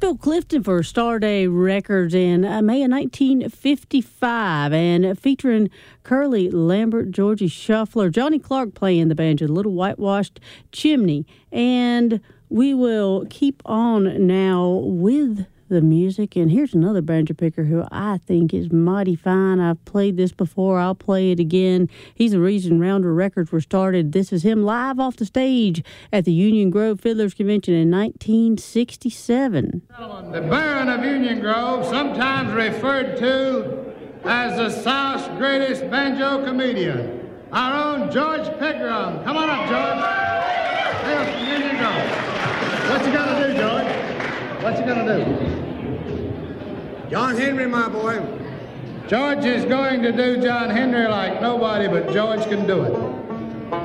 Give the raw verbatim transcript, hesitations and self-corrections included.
Bill Clifton for Star Day Records in uh, May of nineteen fifty-five, and featuring Curly Lambert, Georgie Shuffler, Johnny Clark playing the banjo, Little Whitewashed Chimney. And we will keep on now with the music. And here's another banjo picker who I think is mighty fine. I've played this before. I'll play it again. He's the reason Rounder Records were started. This is him live off the stage at the Union Grove Fiddlers Convention in nineteen sixty-seven. The Baron of Union Grove, sometimes referred to as the South's greatest banjo comedian, our own George Pegram. Come on up, George. Hail from Union Grove. What you gonna do, George? What you gonna do? John Henry, my boy. George is going to do John Henry like nobody but George can do it.